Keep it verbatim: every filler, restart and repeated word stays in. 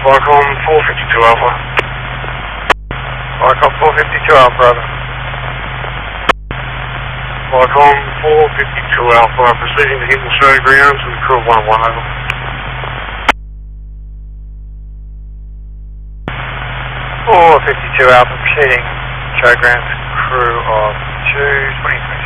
Flycom four fifty-two Alpha. Flycom four fifty-two Alpha, brother. Flycom four fifty-two Alpha, proceeding to Hinton Show grounds with a crew of one oh one, over. four fifty-two Alpha, proceeding showgrounds, crew of two twenty twenty.